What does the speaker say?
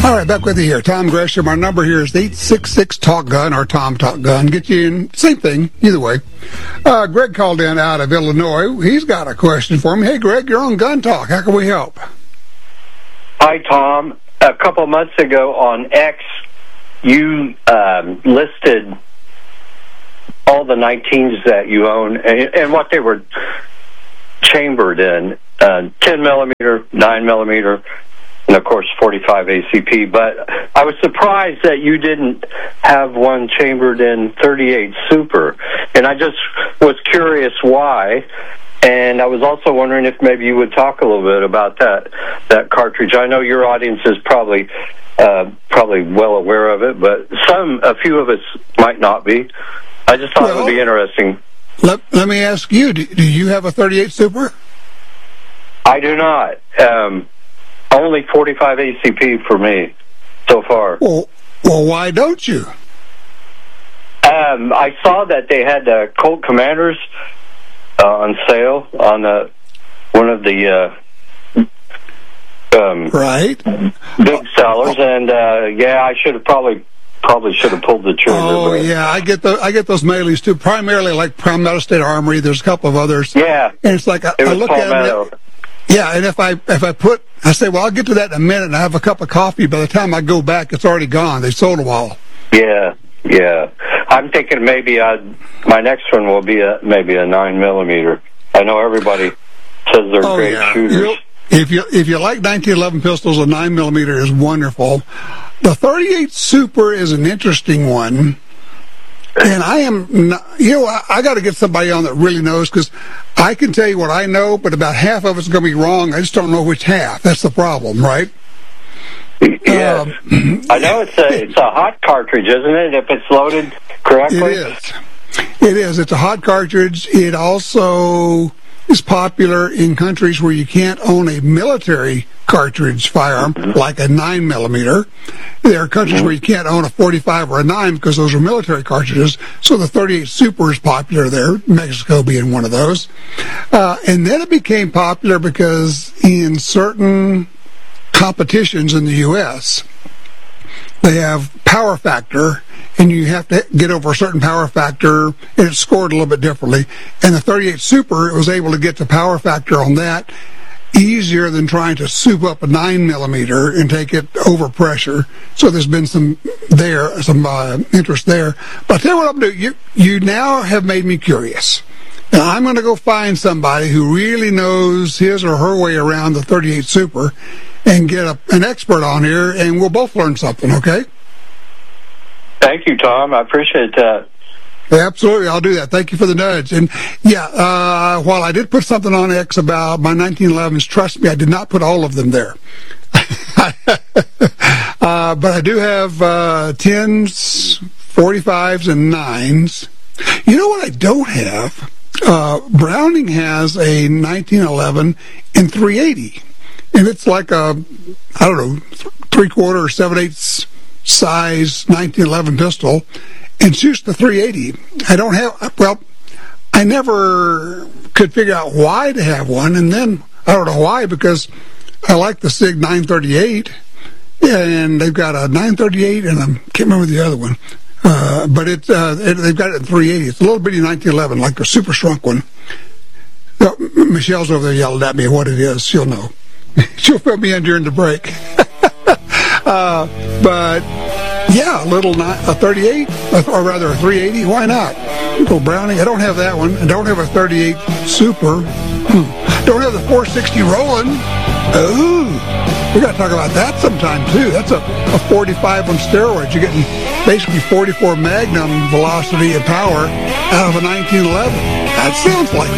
All right, back with you here. Tom Gresham. Our number here is 866-TALK-GUN or Tom Talk Gun. Get you in, same thing, either way. Greg called in out of Illinois. He's got a question for me. Hey, Greg, you're on Gun Talk. How can we help? Hi, Tom. A couple months ago on X, you listed all the 19s that you own and what they were chambered in, 10 millimeter, 9 millimeter, and of course 45 ACP. But I was surprised that you didn't have one chambered in 38 Super, and I just was curious why. And I was also wondering if maybe you would talk a little bit about that cartridge. I know your audience is probably well aware of it, but a few of us might not be. I just thought it would be interesting. Let me ask you, do you have a 38 Super? I do not. Only 45 ACP for me so far. Well, why don't you? I saw that they had Colt Commanders on sale on one of the right big sellers, and I should have probably should have pulled the trigger. Oh yeah, I get those mailings too. Primarily like Palmetto State Armory. There's a couple of others. Yeah, and it's like I look Palmetto. at it. Yeah, and if I say, well, I'll get to that in a minute, and I have a cup of coffee. By the time I go back, it's already gone. They sold them all. Yeah. I'm thinking maybe my next one will be maybe a 9 millimeter. I know everybody says they're great shooters. If you like 1911 pistols, a 9 millimeter is wonderful. The 38 Super is an interesting one. And I am not, I got to get somebody on that really knows, because I can tell you what I know, but about half of it's going to be wrong. I just don't know which half. That's the problem, right? Yeah. I know it's a hot cartridge, isn't it? If it's loaded correctly. It is. It's a hot cartridge. It also is popular in countries where you can't own a military cartridge firearm, like a 9 millimeter. There are countries where you can't own a 45 or a 9 because those are military cartridges. So the 38 Super is popular there, Mexico being one of those. And then it became popular because in certain competitions in the U.S., they have power factor, and you have to get over a certain power factor, and it's scored a little bit differently. And the 38 Super was able to get the power factor on that easier than trying to soup up a 9 millimeter and take it over pressure. So there's been some interest there. But I'll tell you what I'm doing. You now have made me curious. Now I'm going to go find somebody who really knows his or her way around the 38 Super and get an expert on here, and we'll both learn something, okay? Thank you, Tom. I appreciate that. Absolutely, I'll do that. Thank you for the nudge. And while I did put something on X about my 1911s, trust me, I did not put all of them there. But I do have 10s, 45s, and 9s. You know what I don't have? Browning has a 1911 in 380. And it's like a, 3/4 or 7/8 size 1911 pistol, and shoots the 380. I never could figure out why to have one, and then I don't know why, because I like the SIG 938, and they've got a 938, and I can't remember the other one, but they've got it in 380. It's a little bitty 1911, like a super shrunk one. Michelle's over there yelling at me what it is. She'll know. She'll fill me in during the break. But yeah, a 38, or rather a 380. Why not? Little Browning. I don't have that one. I don't have a 38 Super. Don't have the 460 Roland. Ooh, we got to talk about that sometime too. That's a 45 on steroids. You're getting basically 44 Magnum velocity and power out of a 1911. That sounds like